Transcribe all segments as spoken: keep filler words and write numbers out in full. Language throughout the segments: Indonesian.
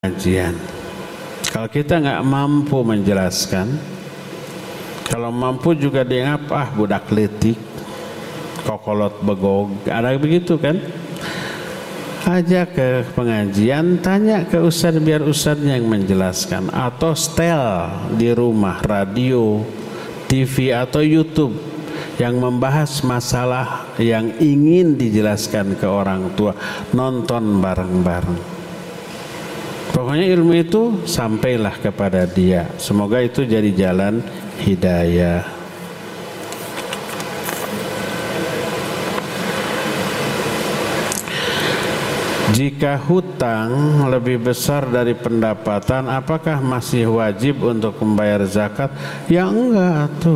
pengajian. Kalau kita nggak mampu menjelaskan, kalau mampu juga dianggap ah budak letik, kokolot begog, ada begitu kan? Ajak ke pengajian, tanya ke ustadz biar ustadznya yang menjelaskan, atau setel di rumah radio, T V atau YouTube yang membahas masalah yang ingin dijelaskan ke orang tua, nonton bareng-bareng. Pokoknya ilmu itu sampailah kepada dia. Semoga itu jadi jalan hidayah. Jika hutang lebih besar dari pendapatan, apakah masih wajib untuk membayar zakat? Ya enggak tuh.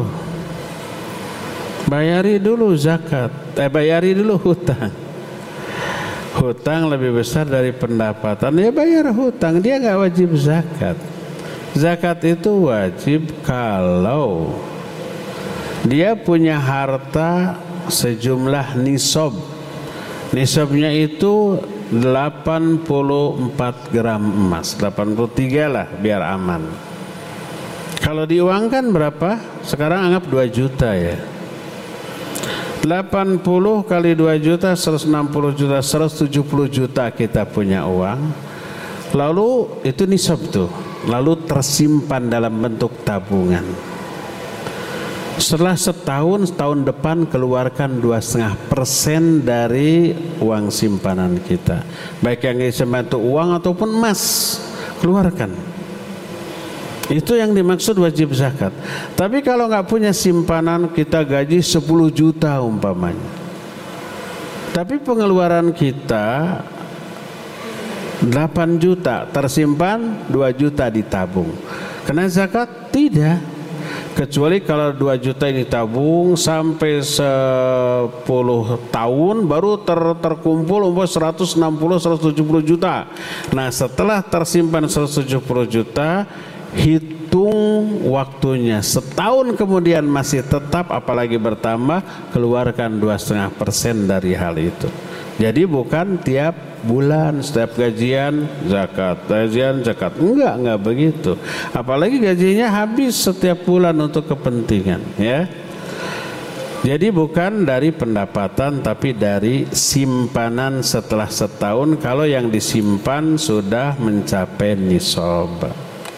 Bayari dulu zakat, eh bayari dulu hutang. Hutang lebih besar dari pendapatan, ya bayar hutang, dia nggak wajib zakat. Zakat itu wajib kalau dia punya harta sejumlah nisab. Nisabnya itu delapan puluh empat gram emas, delapan puluh tiga lah biar aman. Kalau diuangkan berapa? Sekarang anggap dua juta ya. delapan puluh kali dua juta, seratus enam puluh juta, seratus tujuh puluh juta kita punya uang. Lalu itu nisab tuh, lalu tersimpan dalam bentuk tabungan. Setelah setahun, setahun depan keluarkan dua koma lima persen dari uang simpanan kita. Baik yang disimpan itu uang ataupun emas, keluarkan. Itu yang dimaksud wajib zakat. Tapi kalau nggak punya simpanan, kita gaji sepuluh juta umpamanya, tapi pengeluaran kita delapan juta, tersimpan dua juta ditabung, kena zakat? Tidak, kecuali kalau dua juta ini tabung sampai sepuluh tahun baru ter, terkumpul umpamanya seratus enam puluh, seratus tujuh puluh juta. Nah setelah tersimpan seratus tujuh puluh juta, hitung waktunya setahun kemudian masih tetap, apalagi bertambah, keluarkan dua koma lima persen dari hal itu. Jadi bukan tiap bulan setiap gajian zakat, gajian zakat, enggak, enggak begitu. Apalagi gajinya habis setiap bulan untuk kepentingan, ya. Jadi bukan dari pendapatan tapi dari simpanan setelah setahun kalau yang disimpan sudah mencapai nisab.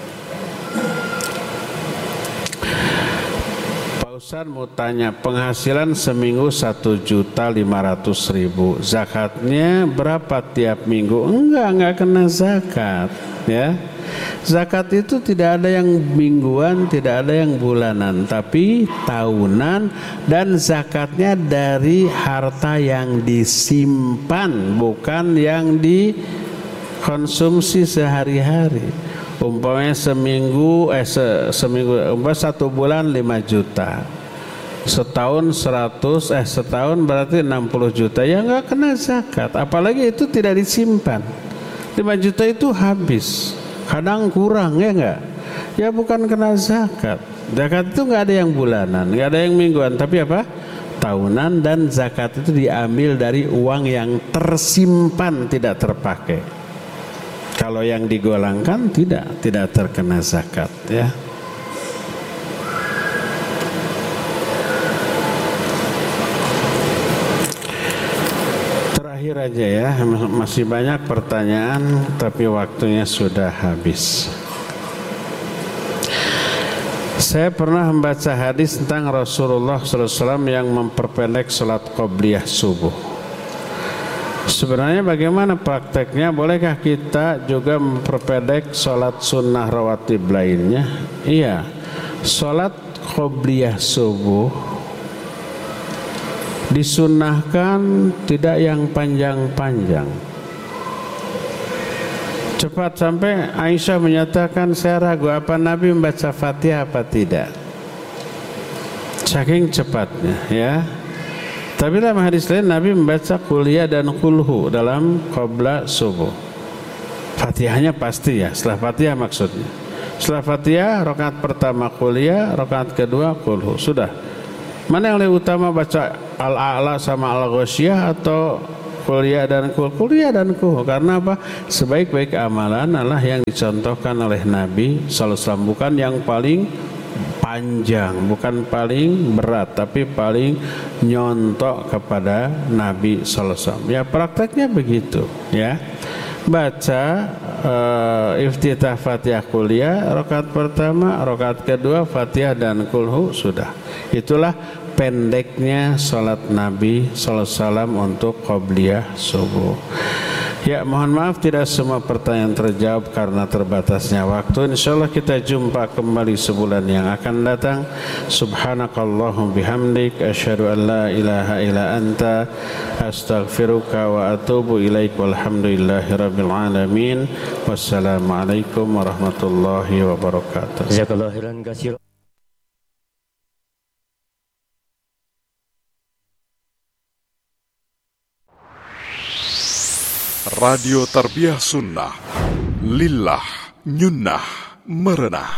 Ustaz mau tanya, penghasilan seminggu satu juta lima ratus ribu, zakatnya berapa tiap minggu? Enggak, enggak kena zakat, ya. Zakat itu tidak ada yang mingguan, tidak ada yang bulanan, tapi tahunan, dan zakatnya dari harta yang disimpan, bukan yang dikonsumsi sehari-hari. Umpamanya seminggu, eh se, seminggu, umpamanya satu bulan lima juta, setahun seratus, eh setahun berarti enam puluh juta, ya nggak kena zakat. Apalagi itu tidak disimpan. lima juta itu habis, kadang kurang, ya nggak? Ya bukan kena zakat. Zakat itu nggak ada yang bulanan, nggak ada yang mingguan, tapi apa? Tahunan, dan zakat itu diambil dari uang yang tersimpan, tidak terpakai. Kalau yang digolangkan tidak, tidak terkena zakat, ya. Terakhir aja ya, masih banyak pertanyaan tapi waktunya sudah habis. Saya pernah membaca hadis tentang Rasulullah shallallahu alaihi wasallam yang memperpendek sholat qobliyah subuh. Sebenarnya bagaimana prakteknya? Bolehkah kita juga memperpendek sholat sunnah rawatib lainnya? Iya, sholat qobliyah subuh disunnahkan tidak yang panjang-panjang. Cepat sampai Aisyah menyatakan, saya ragu apa Nabi membaca Fatihah apa tidak, saking cepatnya, ya. Tapi dalam hadis lain Nabi membaca kuliah dan kulhu dalam qobla subuh. Fatihahnya pasti ya, setelah Fatihah maksudnya. Setelah Fatihah rakaat pertama kuliah, rakaat kedua kulhu, sudah. Mana yang lebih utama, baca al-a'la sama al-ghasyiyah atau kuliah dan kul, kuliah dan kul. Karena apa? Sebaik-baik amalan adalah yang dicontohkan oleh Nabi sallallahu alaihi wasallam, bukan yang paling panjang, bukan paling berat, tapi paling nyontok kepada Nabi sallallahu alaihi wasallam. Ya prakteknya begitu, ya. Baca uh, iftitah Fatihah kuliah, rakaat pertama, rakaat kedua Fatihah dan kulhu, sudah. Itulah pendeknya salat Nabi sallallahu alaihi wasallam untuk qobliyah subuh. Ya, mohon maaf tidak semua pertanyaan terjawab karena terbatasnya waktu. Insyaallah kita jumpa kembali sebulan yang akan datang. Subhanakallahum bihamdik asyhadu an la ilaha illa anta astaghfiruka wa atubu ilaik. Walhamdulillahirabbil alamin. Wassalamualaikum warahmatullahi wabarakatuh. Jazakallahu khairan katsir. Radio Tarbiyah Sunnah Lillah Nyunnah Merenah.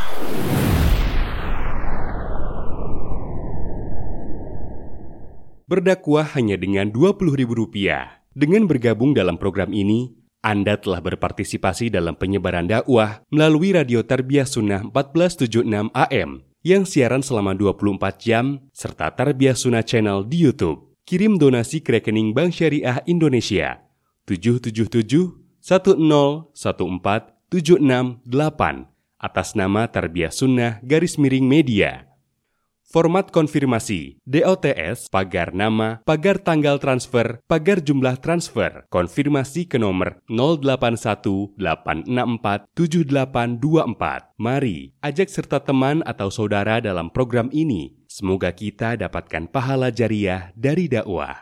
Berdakwah hanya dengan dua puluh ribu rupiah. Dengan bergabung dalam program ini, Anda telah berpartisipasi dalam penyebaran dakwah melalui Radio Tarbiyah Sunnah empat belas tujuh puluh enam A M yang siaran selama dua puluh empat jam serta Tarbiyah Sunnah Channel di YouTube. Kirim donasi ke rekening Bank Syariah Indonesia tujuh tujuh tujuh satu nol satu empat tujuh enam delapan atas nama Tarbiyah Sunnah garis miring media. Format konfirmasi D O T S pagar nama, pagar tanggal transfer, pagar jumlah transfer. Konfirmasi ke nomor nol delapan satu delapan enam empat tujuh delapan dua empat. Mari ajak serta teman atau saudara dalam program ini. Semoga kita dapatkan pahala jariah dari dakwah.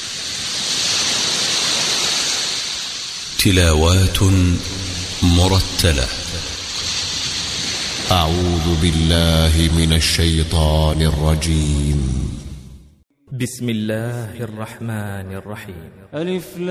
تلاوات مرتلة. أعوذ بالله من الشيطان الرجيم. بسم الله الرحمن الرحيم. ألف